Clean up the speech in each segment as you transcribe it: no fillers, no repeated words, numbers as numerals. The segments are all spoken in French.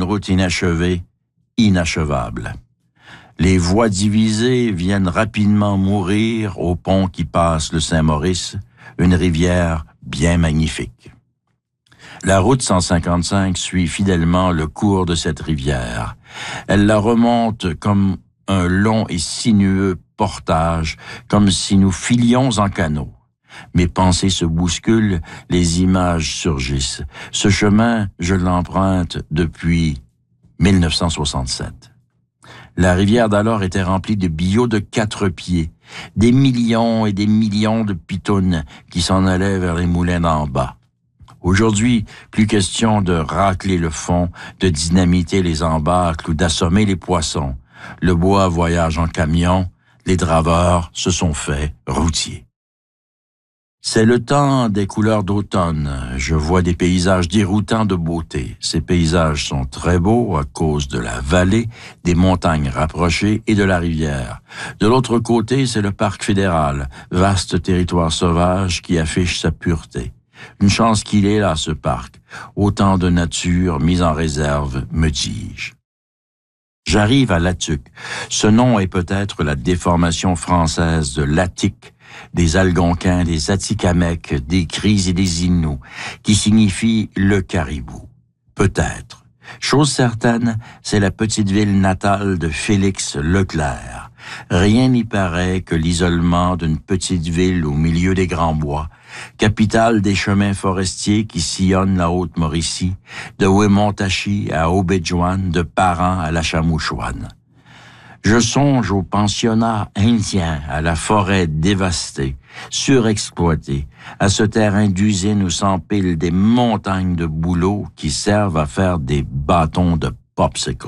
route inachevée, inachevable. Les voies divisées viennent rapidement mourir au pont qui passe le Saint-Maurice, une rivière bien magnifique. La route 155 suit fidèlement le cours de cette rivière. Elle la remonte comme un long et sinueux portage, comme si nous filions en canot. Mes pensées se bousculent, les images surgissent. Ce chemin, je l'emprunte depuis 1967. La rivière d'alors était remplie de billots de 4 pieds, des millions et des millions de pitounes qui s'en allaient vers les moulins d'en bas. Aujourd'hui, plus question de racler le fond, de dynamiter les embâcles ou d'assommer les poissons. Le bois voyage en camion, les draveurs se sont faits routiers. C'est le temps des couleurs d'automne. Je vois des paysages déroutants de beauté. Ces paysages sont très beaux à cause de la vallée, des montagnes rapprochées et de la rivière. De l'autre côté, c'est le parc fédéral, vaste territoire sauvage qui affiche sa pureté. Une chance qu'il est là, ce parc. Autant de nature mise en réserve, me dis-je. J'arrive à Latuc. Ce nom est peut-être la déformation française de l'Attique, des Algonquins, des Atikamekw, des Cris et des Inuits, qui signifie le caribou. Peut-être. Chose certaine, c'est la petite ville natale de Félix Leclerc. Rien n'y paraît que l'isolement d'une petite ville au milieu des grands bois, capitale des chemins forestiers qui sillonnent la Haute-Mauricie, de Wemontachi à Obidjouan, de Parent à la Chamouchouane. Je songe aux pensionnats indiens, à la forêt dévastée, surexploitée, à ce terrain d'usine où s'empilent des montagnes de bouleaux qui servent à faire des bâtons de popsicle.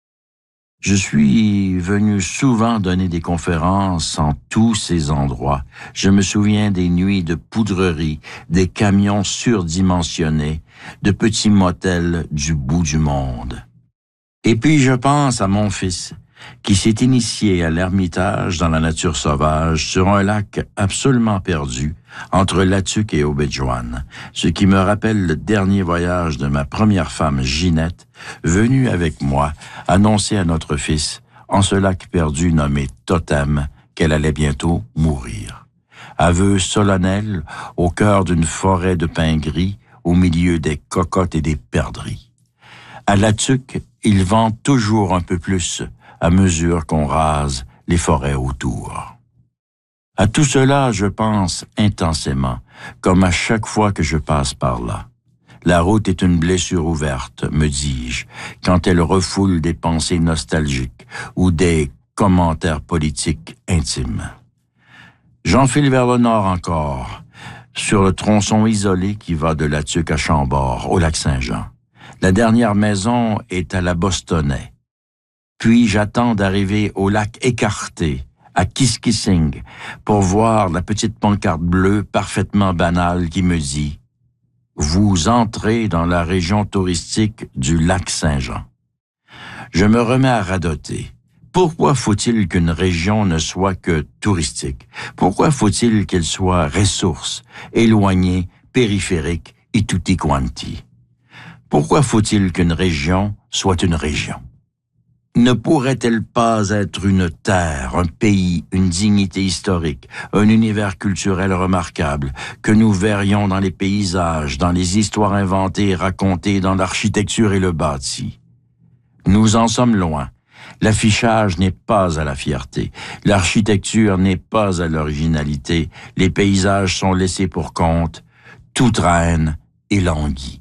Je suis venu souvent donner des conférences en tous ces endroits. Je me souviens des nuits de poudrerie, des camions surdimensionnés, de petits motels du bout du monde. Et puis je pense à mon fils, qui s'est initié à l'ermitage dans la nature sauvage sur un lac absolument perdu entre Latuc et Obidjouan, ce qui me rappelle le dernier voyage de ma première femme Ginette, venue avec moi annoncer à notre fils, en ce lac perdu nommé Totem, qu'elle allait bientôt mourir. Aveu solennel au cœur d'une forêt de pins gris, au milieu des cocottes et des perdrix. À Latuc, il vend toujours un peu plus à mesure qu'on rase les forêts autour. À tout cela, je pense intensément, comme à chaque fois que je passe par là. La route est une blessure ouverte, me dis-je, quand elle refoule des pensées nostalgiques ou des commentaires politiques intimes. J'enfile vers le nord encore, sur le tronçon isolé qui va de Latuc à Chambord, au lac Saint-Jean. La dernière maison est à la Bostonnais. Puis j'attends d'arriver au lac écarté, à Kiskissing, pour voir la petite pancarte bleue parfaitement banale qui me dit « Vous entrez dans la région touristique du lac Saint-Jean ». Je me remets à radoter. Pourquoi faut-il qu'une région ne soit que touristique? Pourquoi faut-il qu'elle soit ressource, éloignée, périphérique et tutti quanti? Pourquoi faut-il qu'une région soit une région? Ne pourrait-elle pas être une terre, un pays, une dignité historique, un univers culturel remarquable, que nous verrions dans les paysages, dans les histoires inventées et racontées dans l'architecture et le bâti? Nous en sommes loin. L'affichage n'est pas à la fierté. L'architecture n'est pas à l'originalité. Les paysages sont laissés pour compte. Tout traîne et languit.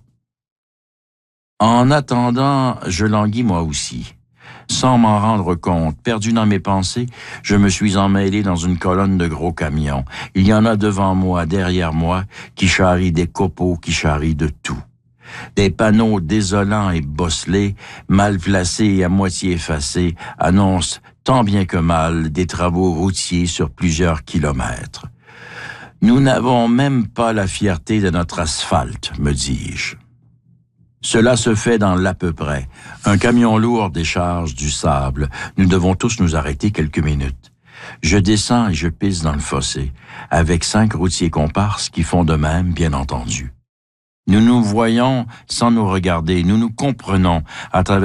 En attendant, je languis moi aussi. Sans m'en rendre compte, perdu dans mes pensées, je me suis emmêlé dans une colonne de gros camions. Il y en a devant moi, derrière moi, qui charrient des copeaux, qui charrient de tout. Des panneaux désolants et bosselés, mal placés et à moitié effacés, annoncent tant bien que mal des travaux routiers sur plusieurs kilomètres. Nous n'avons même pas la fierté de notre asphalte, me dis-je. Cela se fait dans l'à peu près. Un camion lourd décharge du sable. Nous devons tous nous arrêter quelques minutes. Je descends et je pisse dans le fossé, avec 5 routiers comparses qui font de même, bien entendu. Nous nous voyons sans nous regarder, nous nous comprenons à travers